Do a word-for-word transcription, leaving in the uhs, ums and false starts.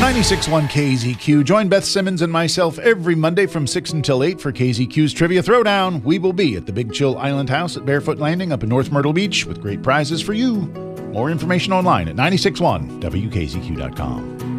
ninety-six point one K Z Q. Join Beth Simmons and myself every Monday from six until eight for K Z Q's Trivia Throwdown. We will be at the Big Chill Island House at Barefoot Landing up in North Myrtle Beach with great prizes for you. More information online at nine six one W K Z Q dot com.